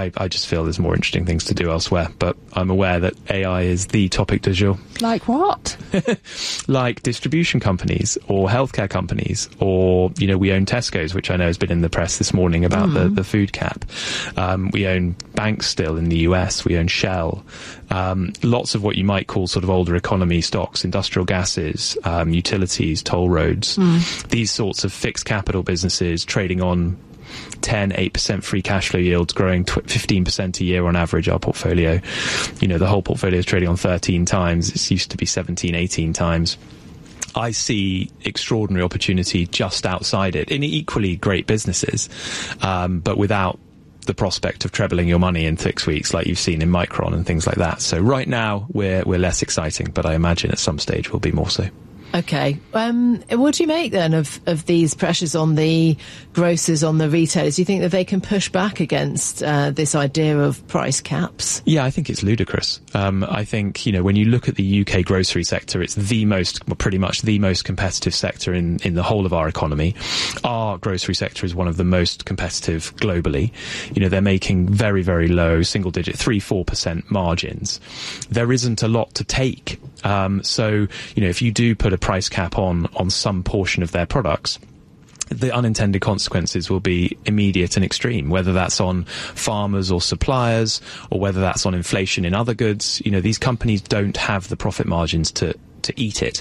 I just feel there's more interesting things to do elsewhere. But I'm aware that AI is the topic du jour. Like what? Like distribution companies or healthcare companies, or, you know, we own Tesco's, which I know has been in the press this morning about the food cap. We own banks still in the US. We own Shell. Lots of what you might call sort of older economy stocks, industrial gases, utilities, toll roads, these sorts of fixed capital businesses trading on 8% free cash flow yields, growing 15% a year on average. Our portfolio, you know, the whole portfolio is trading on 13 times. It used to be 17, 18 times. I see extraordinary opportunity just outside it in equally great businesses, but without the prospect of trebling your money in 6 weeks like you've seen in Micron and things like that. So right now we're less exciting, but I imagine at some stage we'll be more so. Okay. What do you make then of these pressures on the grocers, on the retailers? Do you think that they can push back against this idea of price caps? Yeah, I think it's ludicrous. I think, you know, when you look at the UK grocery sector, it's pretty much the most competitive sector in the whole of our economy. Our grocery sector is one of the most competitive globally. You know, they're making very, very low single-digit 3-4% margins. There isn't a lot to take. So, you know, if you do put a price cap on some portion of their products, the unintended consequences will be immediate and extreme, whether that's on farmers or suppliers, or whether that's on inflation in other goods. You know, these companies don't have the profit margins to eat it.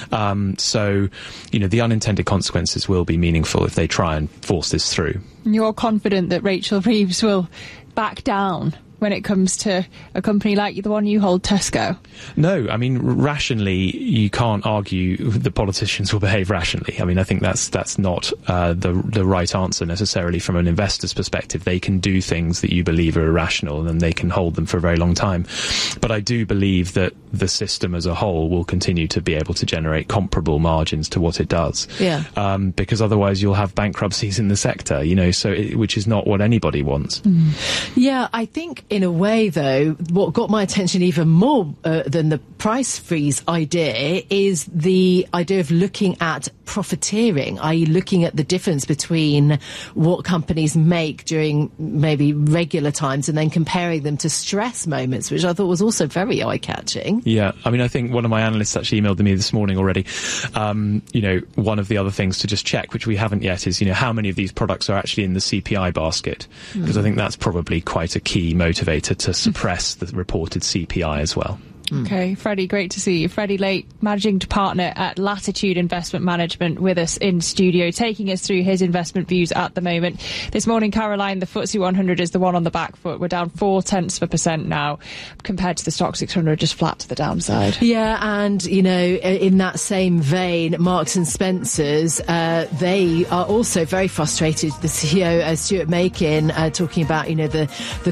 So, you know, the unintended consequences will be meaningful if they try and force this through. You're confident that Rachel Reeves will back down when it comes to a company like the one you hold, Tesco? No, I mean, rationally, you can't argue the politicians will behave rationally. I mean, I think that's not the right answer necessarily from an investor's perspective. They can do things that you believe are irrational, and they can hold them for a very long time. But I do believe that the system as a whole will continue to be able to generate comparable margins to what it does. Yeah. Because otherwise you'll have bankruptcies in the sector, you know, which is not what anybody wants. Yeah, I think in a way, though, what got my attention even more than the price freeze idea is the idea of looking at profiteering, i.e. looking at the difference between what companies make during maybe regular times and then comparing them to stress moments, which I thought was also very eye-catching. Yeah, I mean, I think one of my analysts actually emailed me this morning already. You know, one of the other things to just check, which we haven't yet, is, you know, how many of these products are actually in the CPI basket? Because I think that's probably quite a key motivator to suppress the reported CPI as well. Okay, Freddie, great to see you. Freddie Lake, managing partner at Latitude Investment Management, with us in studio, taking us through his investment views at the moment. This morning, Caroline, the FTSE 100 is the one on the back foot. We're down 0.4% now, compared to the Stock 600, just flat to the downside. Yeah, and, you know, in that same vein, Marks and Spencer's, they are also very frustrated. The CEO, Stuart Makin, talking about, you know, the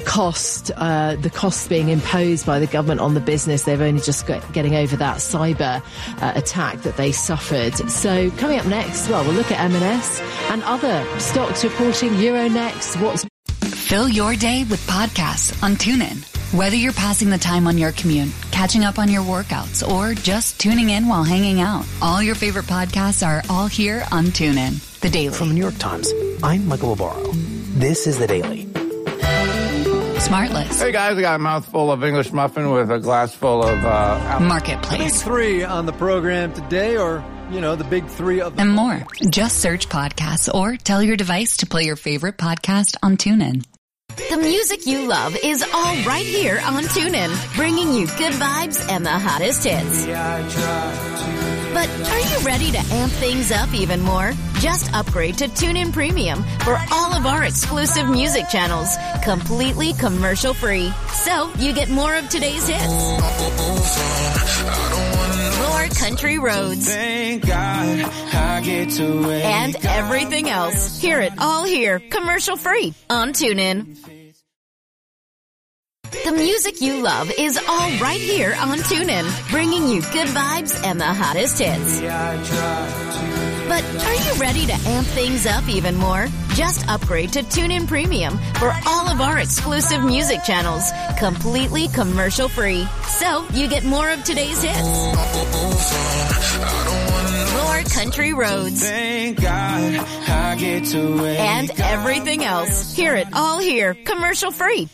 costs being imposed by the government on the business. They're only just getting over that cyber attack that they suffered. So coming up next, well, we'll look at M&S and other stocks reporting. Euronext. Fill your day with podcasts on TuneIn. Whether you're passing the time on your commute, catching up on your workouts, or just tuning in while hanging out, all your favorite podcasts are all here on TuneIn. The Daily. From the New York Times, I'm Michael Barbaro. This is The Daily. Smartless. Hey guys, I got a mouthful of English muffin with a glass full of Marketplace. Big three on the program today, or, you know, the big three of and more. Just search podcasts or tell your device to play your favorite podcast on TuneIn. The music you love is all right here on TuneIn, bringing you good vibes and the hottest hits. But are you ready to amp things up even more? Just upgrade to TuneIn Premium for all of our exclusive music channels, completely commercial-free. So you get more of today's hits, more country roads, thank God I get to wake and everything else. Hear it all here, commercial-free on TuneIn. The music you love is all right here on TuneIn, bringing you good vibes and the hottest hits. But are you ready to amp things up even more? Just upgrade to TuneIn Premium for all of our exclusive music channels, completely commercial-free. So you get more of today's hits, more country roads, thank God I get to wake and everything else. Hear it all here, commercial-free